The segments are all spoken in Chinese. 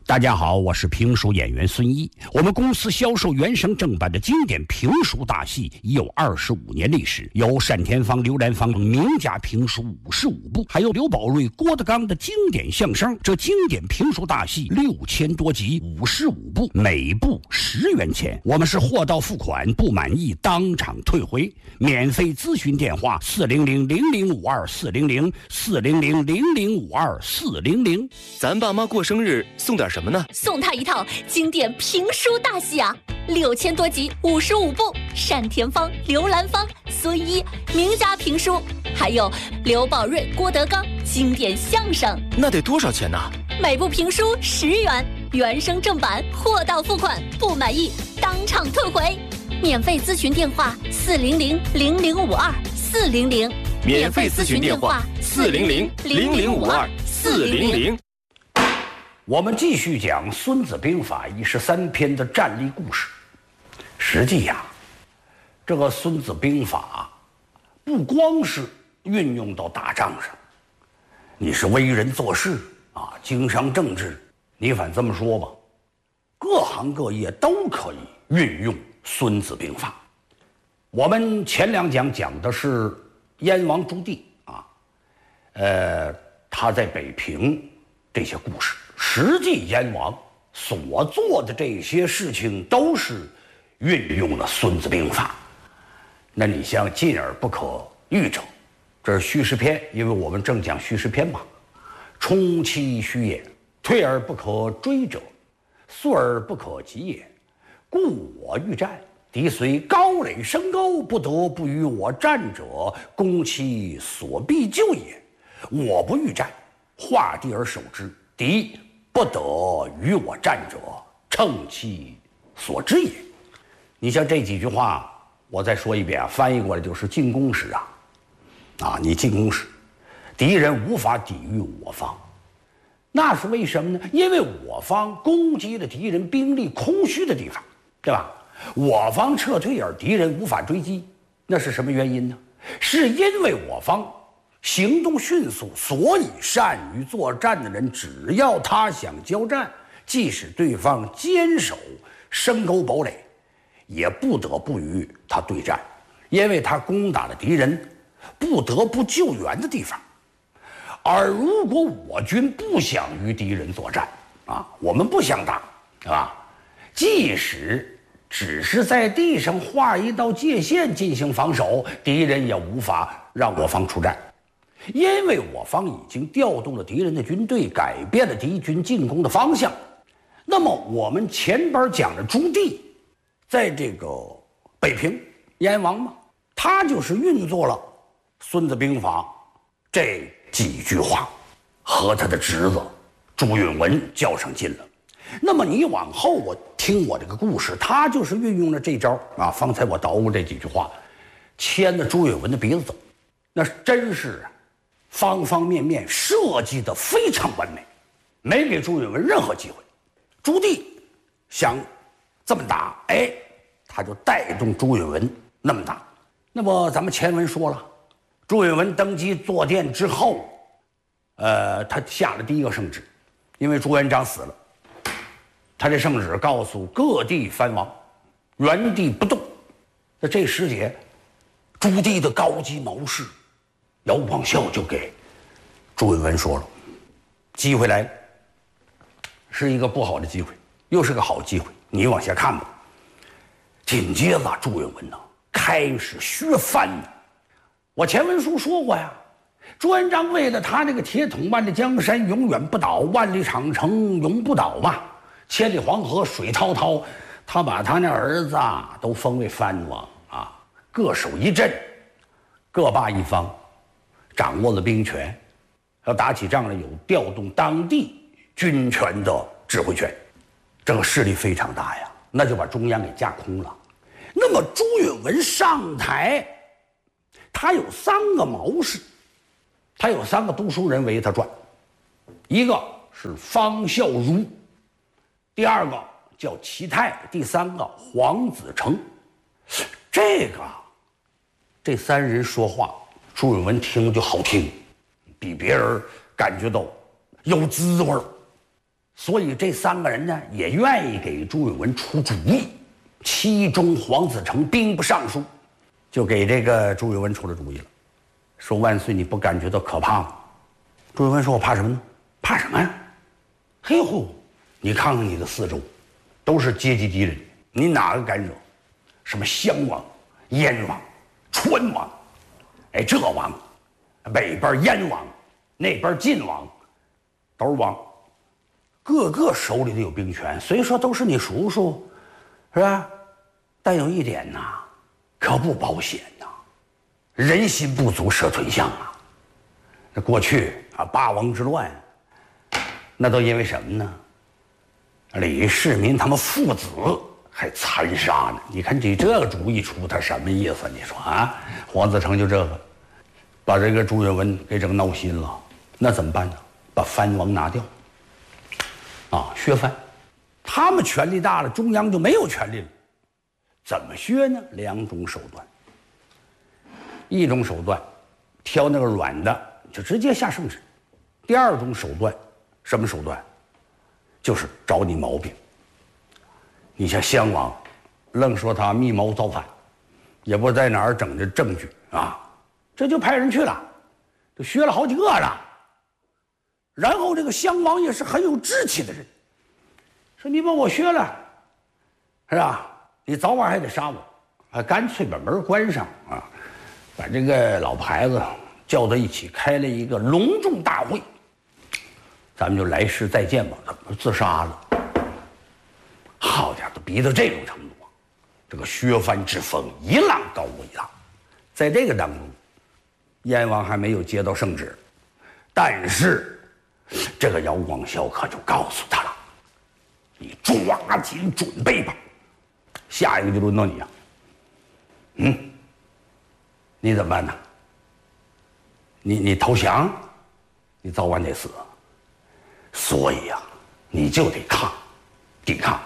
大家好，我是评书演员孙一。我们公司销售原声正版的经典评书大戏已有25年历史，有单田芳、刘兰芳名家评书55部，还有刘宝瑞、郭德纲的经典相声。这经典评书大戏6000多集，55部，每部10元钱。我们是货到付款，不满意当场退回。免费咨询电话400-0052-400，400-0052-400。 咱爸妈过生日送点什么呢？ 送他一套经典评书大戏啊，6000多集，55部，单田芳、刘兰芳、孙一名家评书，还有刘宝瑞、郭德纲经典相声。 那得多少钱呢？ 每部评书10元，原声正版，货到付款，不满意当场退回。免费咨询电话400-0052-400， 免费咨询电话400-0052-400。 我们继续讲《孙子兵法》13篇的战例故事。实际呀，这个《孙子兵法》不光是运用到打仗上，你是为人做事啊，经商政治，你反这么说吧，各行各业都可以运用《孙子兵法》。我们前2讲讲的是燕王朱棣啊，他在北平这些故事。实际燕王所做的这些事情都是运用了《孙子兵法》。那你像进而不可喻者，这是虚实篇，因为我们正讲虚实篇嘛。冲其虚也，退而不可追者，速而不可及也。故我欲战，敌虽高垒升高，不得不与我战者，攻其所必救也。我不欲战，化地而守之，敌不得与我战者，乘其所之也。你像这几句话，我再说一遍啊，翻译过来就是进攻时你进攻时，敌人无法抵御我方，那是为什么呢？因为我方攻击了敌人兵力空虚的地方，对吧？我方撤退而敌人无法追击，那是什么原因呢？是因为我方行动迅速，所以善于作战的人，只要他想交战，即使对方坚守深沟堡垒，也不得不与他对战，因为他攻打了敌人不得不救援的地方。而如果我军不想与敌人作战我们不想打，是吧？即使只是在地上画一道界限进行防守，敌人也无法让我方出战。因为我方已经调动了敌人的军队，改变了敌军进攻的方向。那么我们前边讲的朱棣，在这个北平燕王嘛，他就是运作了《孙子兵法》这几句话，和他的侄子朱允文较上劲了。那么你往后我听我这个故事，他就是运用了这招方才我捣鼓这几句话，牵着朱允文的鼻子走，那真是方方面面设计得非常完美，没给朱允文任何机会。朱棣想这么打，他就带动朱允文那么打。那么咱们前文说了，朱允文登基坐殿之后，他下了第一个圣旨，因为朱元璋死了，他这圣旨告诉各地藩王，原地不动。那这时节，朱棣的高级谋士姚广孝就给朱允文说了，机会来了，是一个不好的机会，又是个好机会，你往下看吧。紧接着朱允文开始削藩。我前文书说过呀，朱元璋为了他那个铁桶般的江山永远不倒，万里长城永不倒嘛，千里黄河水滔滔，他把他那儿子都封为藩王各守一镇，各霸一方，掌握了兵权，要打起仗来有调动当地军权的指挥权，这个势力非常大呀，那就把中央给架空了。那么朱允文上台，他有3个谋士，他有3个读书人围他转，一个是方孝孺，第2个叫齐泰，第3个黄子成。这3人说话，朱允文听就好听，比别人感觉到有滋味儿。 所以这3个人呢也愿意给朱允炆出主意。其中黄子成兵部尚书就给这个朱允炆出了主意了，说：“万岁，你不感觉到可怕吗？”朱允炆说：“我怕什么呢？怕什么呀？嘿乎，你看看你的四周，都是阶级敌人，你哪个敢惹？什么襄王、燕王、川王，哎，这王，北边燕王，那边晋王，都是王，个个手里头有兵权。虽说都是你叔叔，是吧？但有一点呐，可不保险呐，人心不足蛇吞象啊。这过去啊，八王之乱，那都因为什么呢？李世民他们父子还残杀呢。你看你这个主意出，他什么意思？你说啊，黄子成就这个，把这个朱允炆给整闹心了。那怎么办呢？把藩王拿掉，啊，削藩。他们权力大了，中央就没有权力了。怎么削呢？2种手段。一种手段，挑那个软的，就直接下圣旨。第2种手段，什么手段？就是找你毛病。你像襄王，愣说他密谋造反，也不知道在哪儿整的证据啊，这就派人去了，就削了好几个了。然后这个襄王也是很有志气的人，说你把我削了，是吧？你早晚还得杀我，还干脆把门关上啊，把这个老牌子叫到一起，开了一个隆重大会，咱们就来世再见吧。自杀了，好家伙，都逼到这种程度啊！这个削藩之风一浪高过一浪。在这个当中，燕王还没有接到圣旨，但是这个姚广孝可就告诉他了：“你抓紧准备吧。”下一个就轮到你啊，你怎么办呢？你投降，你早晚得死，所以呀，你就得抵抗。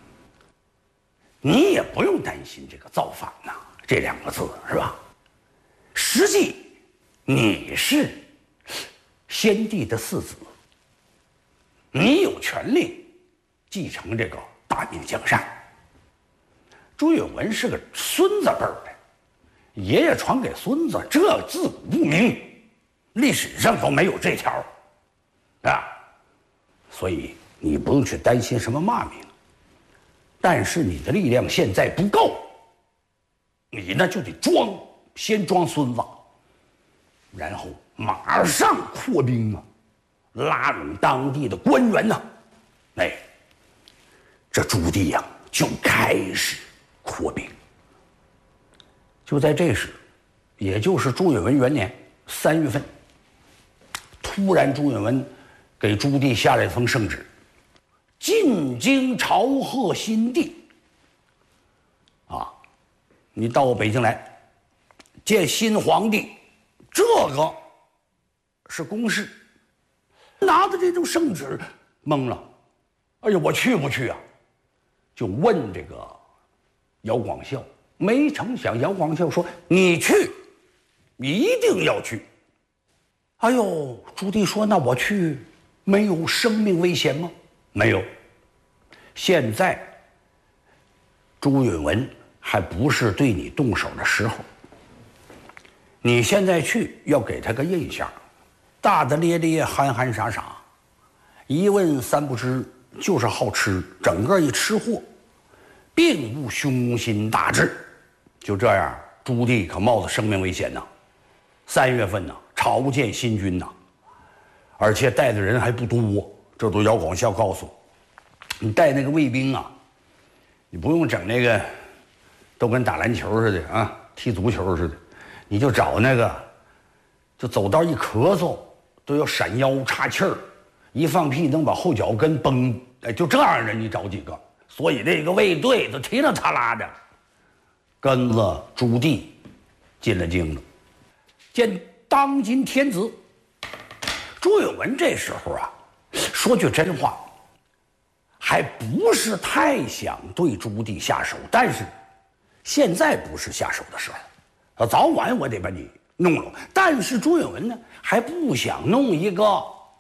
你也不用担心这个造反呐，这2个字是吧？实际你是先帝的嗣子，你有权利继承这个大明江山。朱允炆是个孙子辈儿的，爷爷传给孙子，这自古不明，历史上都没有这条，啊，所以你不用去担心什么骂名。但是你的力量现在不够，你呢就得先装孙子，然后马上扩兵啊，拉拢当地的官员呢，哎，这朱棣呀就开始扩兵。就在这时，也就是朱允炆元年3月份，突然朱允炆给朱棣下了一封圣旨，进京朝贺新帝。啊，你到我北京来见新皇帝，这个是公事。拿着这种圣旨懵了，哎呀，我去不去啊？就问这个姚广孝。没成想姚广孝说：“你去，一定要去。”哎呦，朱棣说：“那我去，没有生命危险吗？”没有。现在朱允炆还不是对你动手的时候。你现在去要给他个印象，大大咧咧、憨憨傻傻，一问三不知，就是好吃，整个一吃货，并无雄心大志。就这样，朱棣可冒着生命危险呐。3月份呢，朝见新君呐，而且带的人还不多。这都姚广孝告诉我，你带那个卫兵啊，你不用整那个，都跟打篮球似的啊，踢足球似的，你就找那个，就走道一咳嗽都要闪腰岔气儿，一放屁能把后脚跟崩，哎，就这样人你找几个。所以那个卫队都踢了他拉的。跟着朱棣进了京了，见当今天子。朱允炆这时候啊，说句真话，还不是太想对朱棣下手，但是现在不是下手的时候，早晚我得把你弄了。但是朱允炆呢，还不想弄一个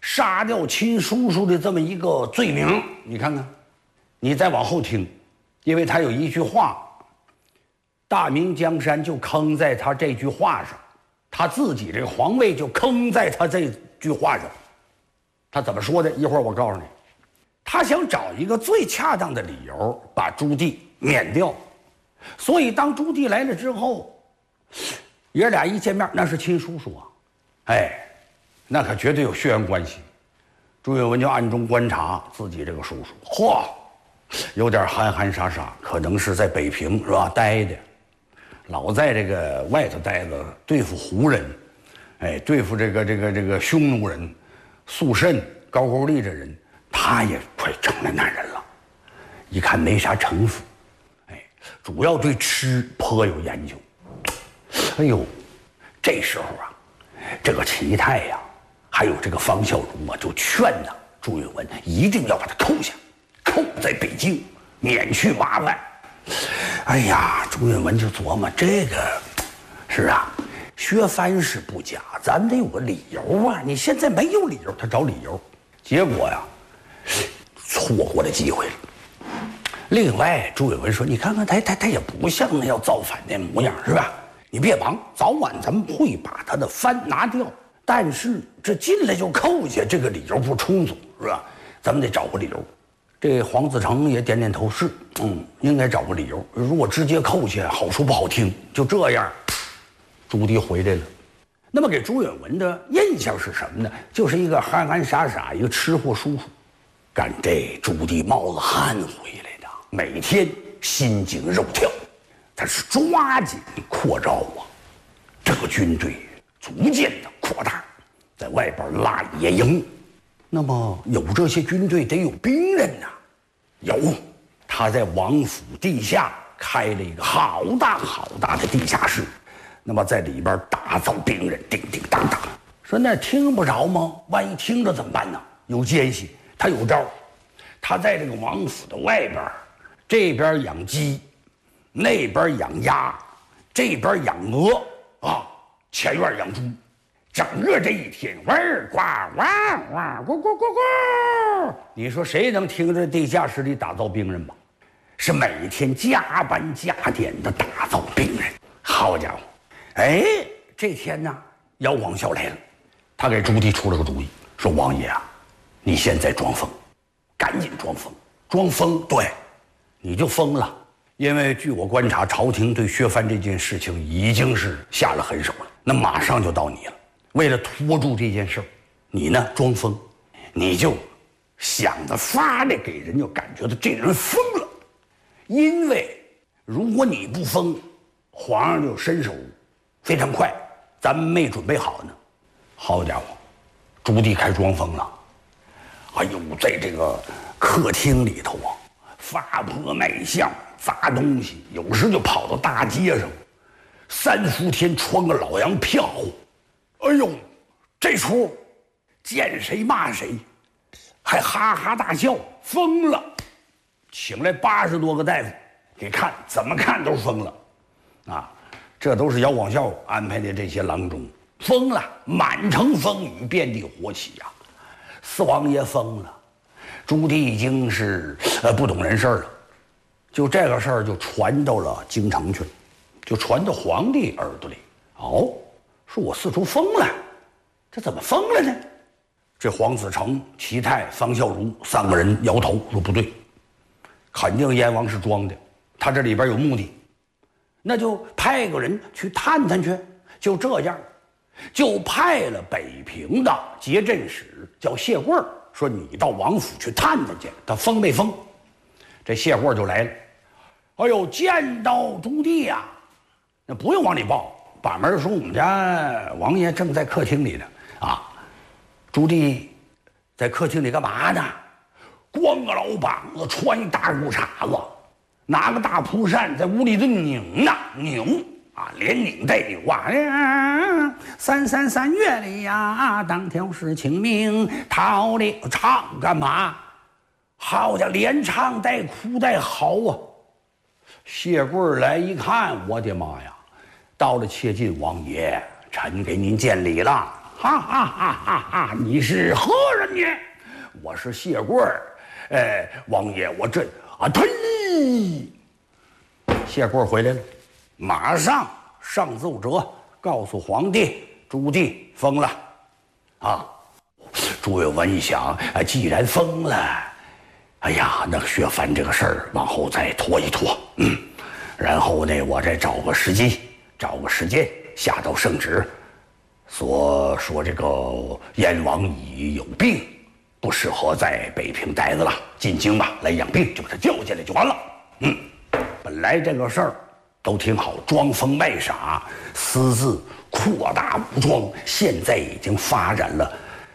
杀掉亲叔叔的这么一个罪名。你看看，你再往后听，因为他有一句话，大明江山就坑在他这句话上，他自己这个皇位就坑在他这句话上。他怎么说的？一会儿我告诉你。他想找一个最恰当的理由把朱棣免掉，所以当朱棣来了之后，爷俩一见面，那是亲叔叔啊，哎，那可绝对有血缘关系。朱允炆就暗中观察自己这个叔叔，嚯，有点憨憨傻傻，可能是在北平是吧待的，老在这个外头待着，对付胡人，哎，对付这个匈奴人、肃慎、高句丽这人，他也快成了那人了。一看没啥城府，哎，主要对吃颇有研究。哎呦，这时候啊，这个齐泰呀，还有这个方孝孺啊，就劝呐朱允炆一定要把他扣下，扣在北京，免去麻烦。哎呀，朱允炆就琢磨这个，是啊，削藩是不假，咱们得有个理由啊！你现在没有理由，他找理由，结果呀，错过了机会了。另外，朱允炆说：“你看看他也不像那要造反的模样，是吧？你别忙，早晚咱们会把他的藩拿掉。但是这进来就扣下，这个理由不充足，是吧？咱们得找个理由。”这黄子成也点点头，是，应该找个理由。如果直接扣下，好说不好听。就这样，朱棣回来了。那么给朱允炆的印象是什么呢？就是一个憨憨傻傻、一个吃货叔叔。赶这朱棣冒了汗回来的，每天心惊肉跳，他是抓紧扩招啊，这个军队逐渐的扩大，在外边拉野营。那么有这些军队得有兵刃呐，有，他在王府地下开了一个好大的地下室，那么在里边打造兵刃，叮叮当当。说那听不着吗？万一听着怎么办呢？有奸细。他有招，他在这个王府的外边，这边养鸡，那边养鸭，这边养鹅啊，前院养猪，整个这一天哇呱哇哇咕咕咕咕，你说谁能听着地下室里打造兵刃吧？是每天加班加点的打造兵刃。好家伙，哎，这天呢，姚广孝来了，他给朱棣出了个主意，说王爷啊，你现在装疯，赶紧装疯，装疯，对，你就疯了。因为据我观察，朝廷对削藩这件事情已经是下了狠手了，那马上就到你了。为了拖住这件事儿，你呢装疯，你就想着法的给人家感觉到这人疯了。因为如果你不疯，皇上就伸手非常快，咱们没准备好呢。好家伙，朱棣开始装疯了。哎呦，在这个客厅里头啊，发泼卖相，砸东西，有时就跑到大街上，三伏天穿个老洋票。哎呦，这出见谁骂谁，还哈哈大笑，疯了。请来80多个大夫给看，怎么看都疯了。啊，这都是姚广孝安排的这些郎中，疯了，满城风雨，遍地火起呀。四王爷疯了，朱棣已经是不懂人事了，就这个事儿就传到了京城去了，就传到皇帝耳朵里。哦，说我四叔疯了，这怎么疯了呢？这黄子成、齐泰、方孝孺3个人摇头说不对，肯定燕王是装的，他这里边有目的，那就派个人去探探去。就这样，就派了北平的节镇使叫谢贵儿，说你到王府去探探去，他疯没疯？这谢贵儿就来了。哎呦，见到朱棣呀，那不用往里报，把门说我们家王爷正在客厅里呢。啊，朱棣在客厅里干嘛呢？光个老膀子，穿一大裤衩子，拿个大蒲扇在屋里头拧呢，拧啊，连拧带扭啊！333月里呀，当天是清明，桃李唱干嘛？好家伙，连唱带哭带嚎啊！谢贵儿来一看，我的妈呀！到了，切近王爷，臣给您见礼了。 哈哈哈哈哈！你是何人呢？我是谢贵儿。王爷，我这忒。谢贵儿回来了，马上上奏折，告诉皇帝，朱棣疯了。啊，朱允文一想，既然疯了，哎呀，那薛蟠这个事儿往后再拖一拖。然后呢，我再找个时机，找个时间下道圣旨，说这个燕王已有病，不适合在北平待着了，进京吧，来养病，就把他叫进来就完了。本来这个事儿都挺好，装疯卖傻，私自扩大武装，现在已经发展了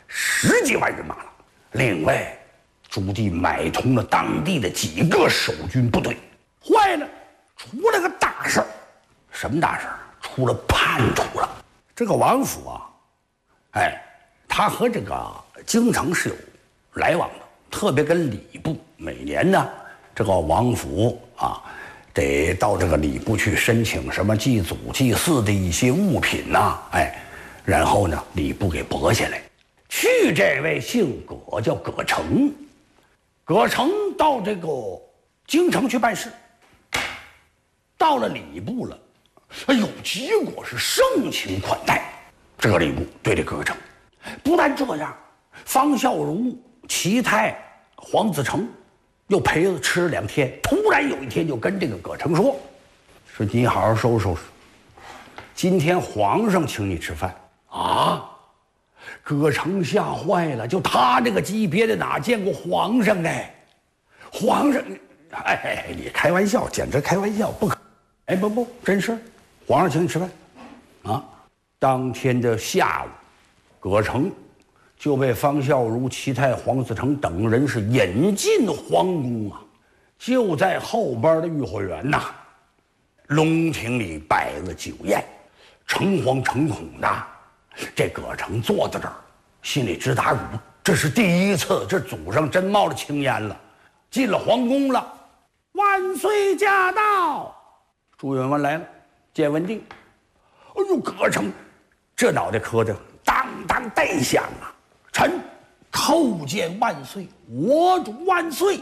10几万人马了。另外，朱棣买通了当地的几个守军部队，坏了，出了个大事儿。什么大事儿？出了叛徒了。这个王府啊，他和这个京城是有来往的，特别跟礼部，每年呢，这个王府啊，得到这个礼部去申请什么祭祖祭祀的一些物品呐，然后呢，礼部给拨下来。去这位姓葛，叫葛城，葛城到这个京城去办事，到了礼部了，结果是盛情款待。这个礼部对这葛城，不但这样，方孝孺、齐泰、黄子成又陪着吃2天。突然有一天就跟这个葛城说你好好收拾收拾，今天皇上请你吃饭啊！葛城吓坏了，就他这个级别的哪见过皇上呢？皇上，你开玩笑，简直开玩笑，不可！不，真是，皇上请你吃饭啊！当天的下午，葛城就被方孝孺、齐泰、黄子成等人是引进皇宫啊，就在后边的御花园呐，龙庭里摆了酒宴，诚惶诚恐的。这葛城坐在这儿，心里直打鼓，这是第一次，这祖上真冒了青烟了。进了皇宫了，万岁驾到！朱允炆来了，见文帝。葛城这脑袋磕的当当带响啊！臣叩见万岁，我主万岁！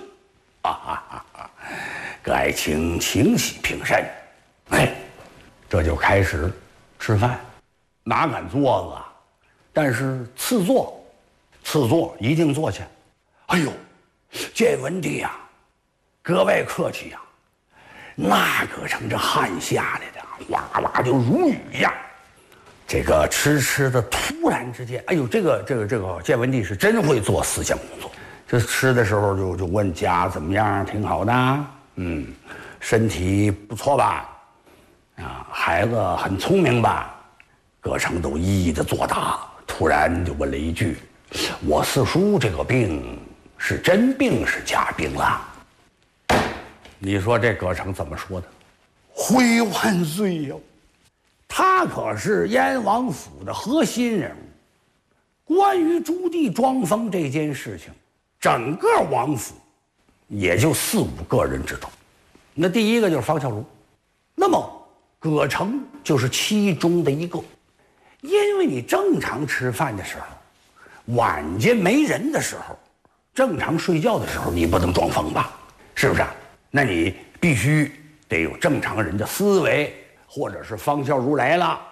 葛爱卿请起平身。这就开始吃饭，哪敢坐子啊？但是赐座一定坐下。见文帝呀，格外客气呀。那葛城这汗下来的哇哇就如雨一样。这个吃的突然之间，这个建文帝是真会做思想工作。这吃的时候就问家怎么样，挺好的，身体不错吧？孩子很聪明吧？葛城都一一的作答。突然就问了一句：“我四叔这个病是真病是假病了？”你说这葛城怎么说的？回万岁哟！他可是燕王府的核心人物。关于朱棣装疯这件事情，整个王府也就4、5个人知道。那第一个就是方孝孺，那么葛城就是其中的一个。因为你正常吃饭的时候，晚间没人的时候，正常睡觉的时候，你不能装疯吧？是不是？那你必须得有正常人的思维，或者是方孝孺来了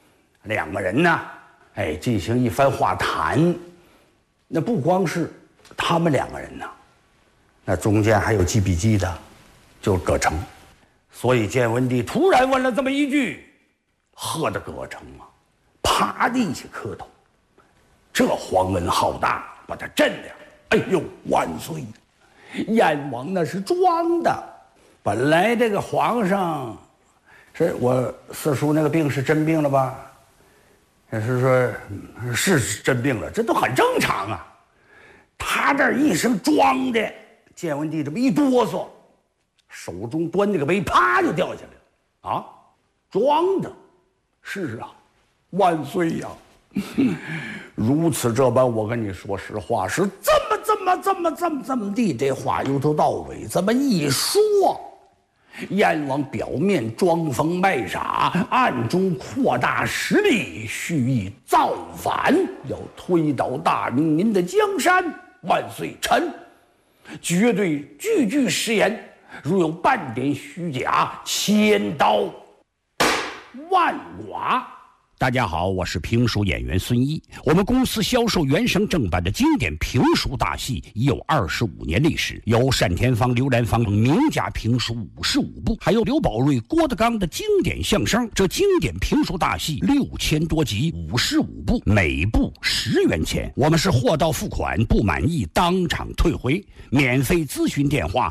，2个人呢，进行一番话谈。那不光是他们2个人呢，那中间还有记笔记的，就是葛城。所以建文帝突然问了这么一句，喝得葛城啊趴地下磕头。这皇恩浩大，把他震的，万岁！燕王那是装的。本来这个皇上是我四叔那个病是真病了吧？是说是真病了，这都很正常啊。他这一声装的，建文帝这么一哆嗦，手中端那个杯啪就掉下来了。装的，是啊，万岁呀！如此这般，我跟你说实话，是这么地，这话由头到尾这么一说， 阎王表面装疯卖傻，暗中扩大实力，蓄意造反，要推倒大明您的江山。万岁，臣绝对句句实言，如有半点虚假，千刀万剐。大家好，我是评书演员孙一。我们公司销售原声正版的经典评书大戏已有25年历史，有单田芳、刘兰芳名家评书55部，还有刘宝瑞、郭德纲的经典相声。这经典评书大戏6000多集，55部，每部10元钱。我们是货到付款，不满意当场退回。免费咨询电话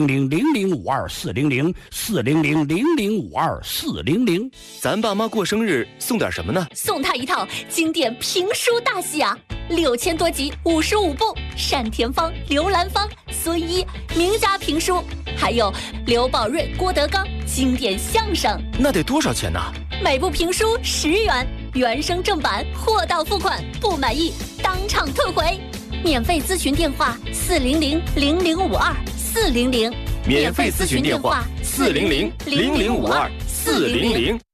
400-0052-400，400-0052-400。 咱爸妈过生日送点什么呢？ 送他一套经典评书大戏啊，6000多集，55部，单田芳、刘兰芳、孙一名家评书，还有刘宝瑞、郭德纲经典相声。 那得多少钱呢？ 每部评书10元，原声正版，货到付款，不满意当场退回。免费咨询电话400-0052-400， 免费咨询电话400-0052-400。